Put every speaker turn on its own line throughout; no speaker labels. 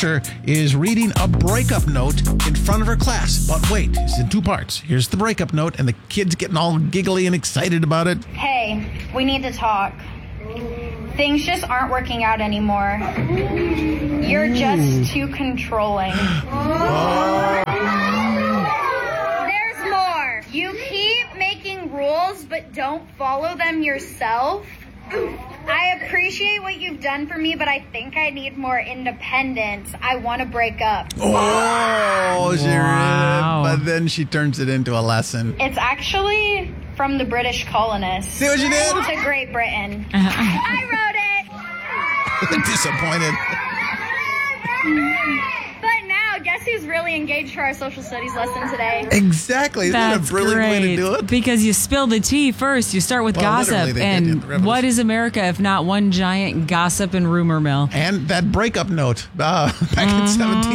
teacher is reading a breakup note in front of her class. But wait, it's in two parts. Here's the breakup note, and the kid's getting all giggly and excited about it.
Hey, we need to talk. Things just aren't working out anymore. You're just too controlling. There's more. You keep making rules, but don't follow them yourself. I appreciate what you've done for me, but I think I need more independence. I want to break up.
Oh,
Wow.
But then she turns it into a lesson.
It's actually from the British colonists.
See what you did?
To Great Britain. I wrote it.
Disappointed.
But now, guess who's really engaged for our social studies lesson today?
Exactly. Isn't that a brilliant way to do it?
Because you spill the tea first. You start with
Well, literally,
gossip.
they did, yeah, the
And
revolution.
what is America if not one giant gossip and rumor mill?
And that breakup note back in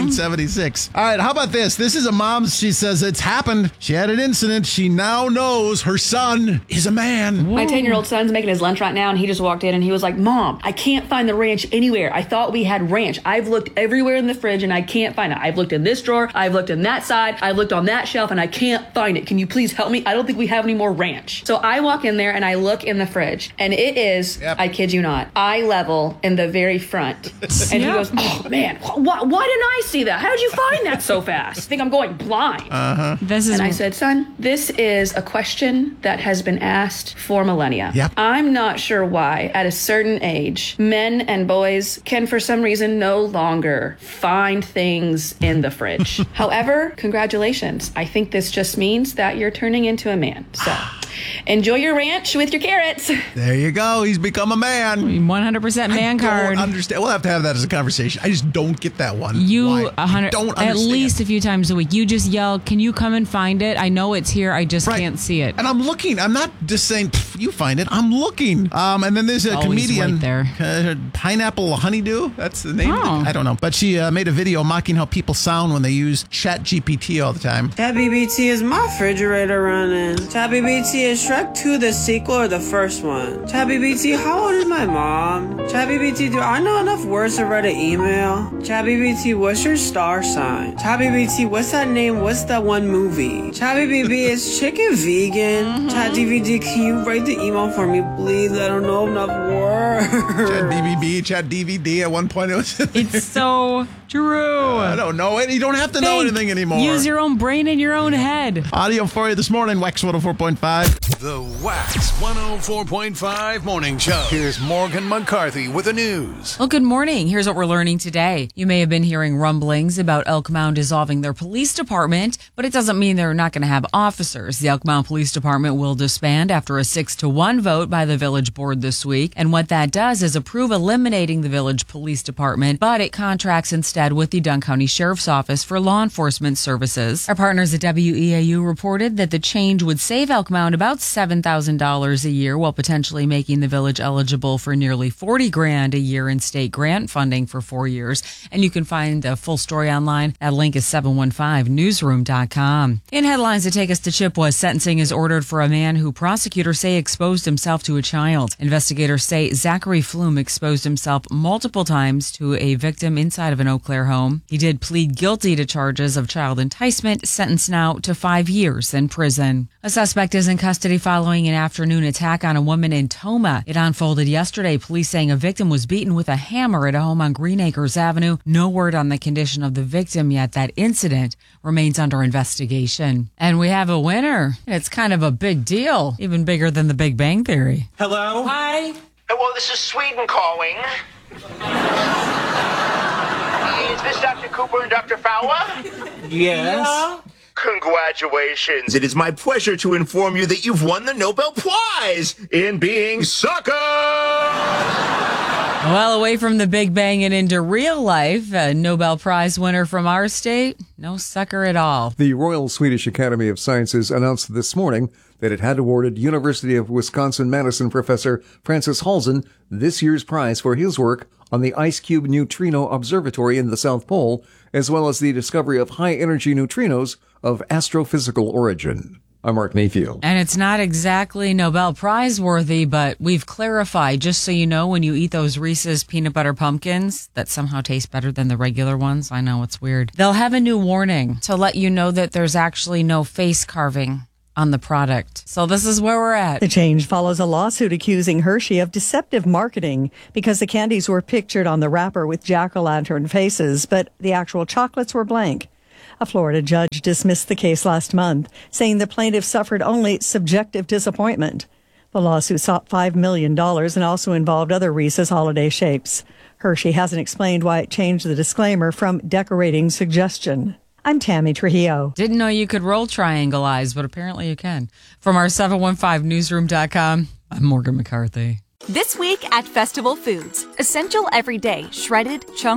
1776. All right, how about this? This is a mom. She says it's happened. She had an incident. She now knows her son is a man.
My 10-year-old son's making his lunch right now, and he just walked in and he was like, Mom, I can't find the ranch anywhere. I thought we had ranch. I've looked everywhere in the fridge and I can't find it. I've looked in this drawer. I've looked in that side. I've looked on that shelf and I can't find it. Can you please help me? I don't think we have any more ranch. So I walk in there and I look in the fridge, and it is,
Yep.
I kid you not, eye level in the very front. And he goes, oh man, why didn't I see that? How did you find that so fast? I think I'm going blind.
This is
And I said, son, this is a question that has been asked for millennia.
Yep.
I'm not sure why, at a certain age, men and boys can, for some reason, no longer find things in the fridge. However, congratulations. I think this just means that you're turning into a man. So enjoy your ranch with your carrots.
There you go. He's become a man.
100% man
I
card.
don't understand. We'll have to have that as a conversation. I just don't get that one.
You
Why? I
100
don't
at
understand.
least a few times a week. You just yell, "Can you come and find it? I know it's here. I just
Right.
can't see it."
And I'm looking. I'm not just saying, you find it. I'm looking. And then there's a
Always
comedian.
right there.
Pineapple Honeydew. That's the name.
Oh.
I don't know. But she made a video mocking how people sound when they use ChatGPT all the time.
ChatGPT is my refrigerator running. ChatGPT is Shrek 2 the sequel or the first one? ChatGPT, how old is my mom? ChatGPT, do I know enough words to write an email? ChatGPT, what's your star sign? ChatGPT, what's that name? What's that one movie? ChatGPT, is chicken vegan? ChatGPT, can you write the email for me, please? I don't know enough words.
ChatDVB, ChatDVD. At one point it was.
It's so true.
I don't know it. You don't have to know
Think.
anything anymore.
Use your own brain in your own head.
Audio for you this morning. Wax 104.5.
The Wax 104.5 Morning Show. Here's Morgan McCarthy with the news.
Well, good morning. Here's what we're learning today. You may have been hearing rumblings about Elk Mound dissolving their police department, but it doesn't mean they're not going to have officers. The Elk Mound Police Department will disband after a 6-1 vote by the village board this week. And what that does is approve eliminating the village police department, but it contracts instead with the Dunn County Sheriff's Office for law enforcement services. Our partners at WEAU reported that the change would save Elk Mound about $7,000 a year, while potentially making the village eligible for nearly $40,000 a year in state grant funding for 4 years. And you can find a full story online. That link is 715newsroom.com. In headlines that take us to Chippewa, sentencing is ordered for a man who prosecutors say exposed himself to a child. Investigators say Zachary Flume exposed himself multiple times to a victim inside of an Eau Claire home. He did plead guilty to charges of child enticement, sentenced now to 5 years in prison. A suspect is in custody following an afternoon attack on a woman in Toma. It unfolded yesterday. Police saying a victim was beaten with a hammer at a home on Green Acres Avenue. No word on the condition of the victim yet. That incident remains under investigation. And we have a winner. It's kind of a big deal, even bigger than the Big Bang Theory.
Hello?
Hi.
Well, this is Sweden calling. Is this Dr. Cooper and Dr. Fowler?
Yes.
Congratulations. It is my pleasure to inform you that you've won the Nobel Prize in being sucker.
Well, away from the Big Bang and into real life, a Nobel Prize winner from our state, no sucker at all.
The Royal Swedish Academy of Sciences announced this morning that it had awarded University of Wisconsin-Madison professor Francis Halzen this year's prize for his work on the Ice Cube Neutrino Observatory in the South Pole, as well as the discovery of high-energy neutrinos of astrophysical origin. I'm Mark Mayfield.
And it's not exactly Nobel Prize worthy, but we've clarified, just so you know, when you eat those Reese's peanut butter pumpkins that somehow taste better than the regular ones. I know, it's weird. They'll have a new warning to let you know that there's actually no face carving on the product. So this is where we're at.
The change follows a lawsuit accusing Hershey of deceptive marketing because the candies were pictured on the wrapper with jack-o'-lantern faces, but the actual chocolates were blank. A Florida judge dismissed the case last month, saying the plaintiff suffered only subjective disappointment. The lawsuit sought $5 million and also involved other Reese's holiday shapes. Hershey hasn't explained why it changed the disclaimer from decorating suggestion. I'm Tammy Trujillo.
Didn't know you could roll triangle eyes, but apparently you can. From our 715newsroom.com, I'm Morgan McCarthy.
This week at Festival Foods, essential everyday shredded chunk